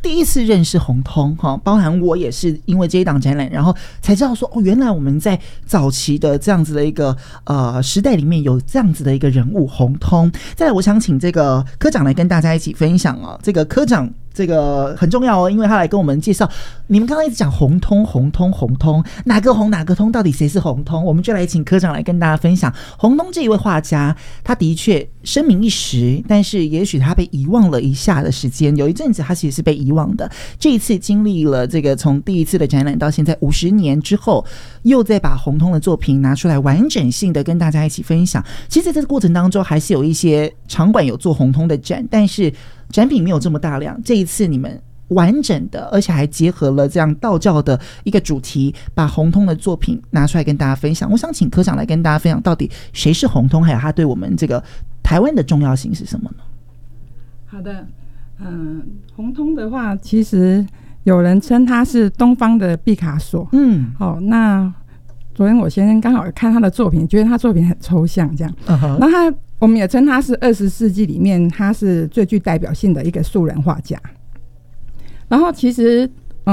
第一次认识红通包含我也是因为这一档展览，然后才知道说原来我们在早期的这样子的一个时代里面有这样子的一个人物红通。再来我想请这个科长来跟大家一起分享这个科长这个很重要因为他来跟我们介绍，你们刚刚一直讲红通红通红通，哪个红哪个通，到底谁是红通？我们就来请科长来跟大家分享红通这一位画家，他的确声名一时，但是也许他被遗忘了一下的时间，有一阵子他其实是被遗忘的。这一次经历了这个从第一次的展览到现在50年之后，又再把红通的作品拿出来完整性的跟大家一起分享。其实在这个过程当中还是有一些场馆有做红通的展，但是展品没有这么大量，这一次你们完整的，而且还结合了这样道教的一个主题，把红通的作品拿出来跟大家分享。我想请科长来跟大家分享到底谁是红通，还有他对我们这个台湾的重要性是什么呢？ 好的，红通的话其实有人称他是东方的毕卡索。那昨天我先生刚好看他的作品，觉得他作品很抽象这样。那我们也称他是20世纪里面他是最具代表性的一个素人画家。然后其实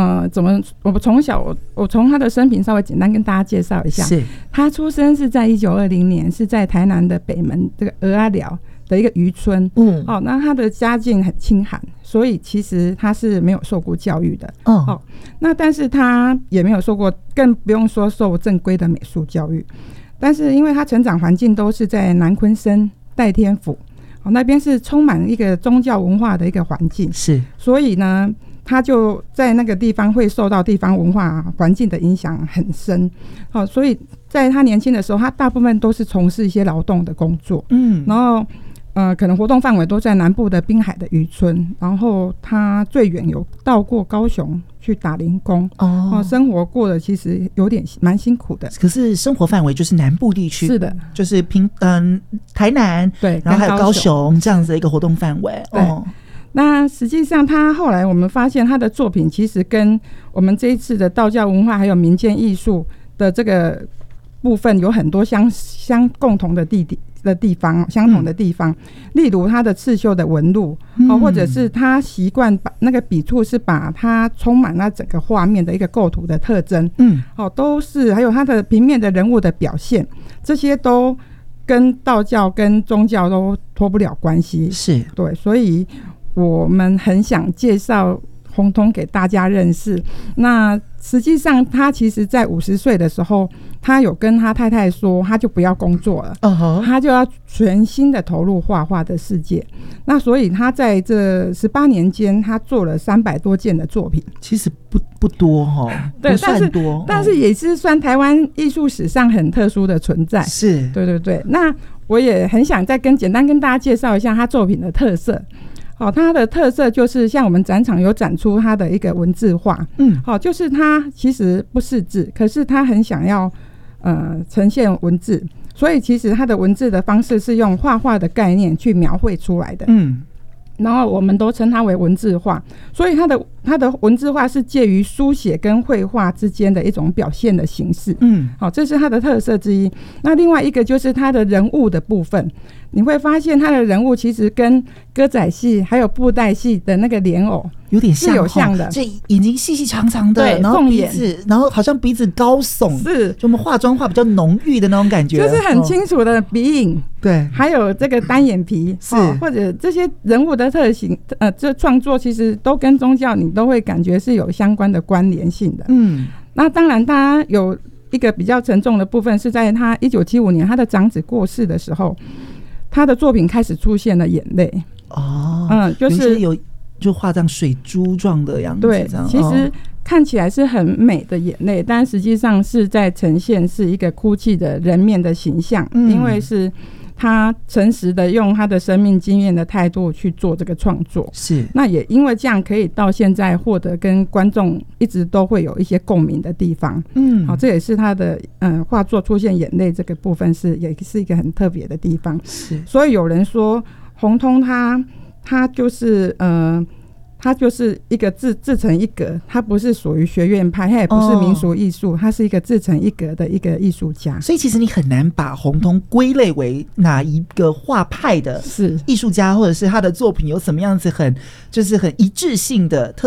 我从他的生平稍微简单跟大家介绍一下。是，他出生是在1920年，是在台南的北门这个鹅阿寮的一个渔村。那他的家境很清寒，所以其实他是没有受过教育的。那但是他也没有受过，更不用说受正规的美术教育。但是因为他成长环境都是在南昆生、代天府，那边是充满一个宗教文化的一个环境。是，所以呢他就在那个地方会受到地方文化环境的影响很深。所以在他年轻的时候，他大部分都是从事一些劳动的工作。然后可能活动范围都在南部的滨海的渔村，然后他最远有到过高雄去打零工。生活过得其实有点蛮辛苦的。可是生活范围就是南部地区，是的，就是台南，对，然后还有高雄这样子的一个活动范围。对。那实际上他后来我们发现他的作品其实跟我们这一次的道教文化还有民间艺术的这个部分有很多相共同的地方，相同的地方。例如他的刺绣的纹路，或者是他习惯把那个笔触是把它充满那整个画面的一个构图的特征。都是，还有他的平面的人物的表现，这些都跟道教跟宗教都脱不了关系。是，对，所以我们很想介绍红通给大家认识。那实际上他其实在50岁的时候，他有跟他太太说他就不要工作了。他就要全心的投入画画的世界。那所以他在这18年间他做了300多件的作品。其实不多对，不算多，但是也是算台湾艺术史上很特殊的存在。是，对对对。那我也很想再简单跟大家介绍一下他作品的特色。它的特色就是像我们展场有展出它的一个文字画。就是它其实不识字，可是它很想要呈现文字，所以其实它的文字的方式是用画画的概念去描绘出来的。然后我们都称它为文字画，所以它的文字画是介于书写跟绘画之间的一种表现的形式。这是它的特色之一。那另外一个就是它的人物的部分，你会发现它的人物其实跟歌仔戏还有布袋戏的那个莲藕有点像，是有像的，这眼睛细细长长的，然后鼻子，然后好像鼻子高耸，是就我们化妆化比较浓郁的那种感觉，就是很清楚的鼻影。对，还有这个单眼皮，是或者这些人物的特性，这创作其实都跟宗教你都会感觉是有相关的关联性的。那当然他有一个比较沉重的部分是在他1975年他的长子过世的时候，他的作品开始出现了眼泪。就是就画这样水珠状的样子。对，其实看起来是很美的眼泪，但实际上是在呈现是一个哭泣的人面的形象。因为是他诚实的用他的生命经验的态度去做这个创作。是，那也因为这样可以到现在获得跟观众一直都会有一些共鸣的地方。这也是他的画作出现眼泪这个部分也是一个很特别的地方。是，所以有人说红通他就是他就是一个自成一格，他不是属于学院派，他也不是民俗艺术，他是一个自成一格的一个艺术家。所以其实你很难把红通归类为哪一个画派的艺术家，或者是他的作品有什么样子就是很一致性的特